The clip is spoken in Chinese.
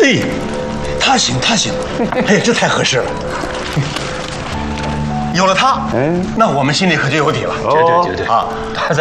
嘿，他行他行，嘿，这太合适了。有了他，那我们心里可就有底了。 绝对绝对啊！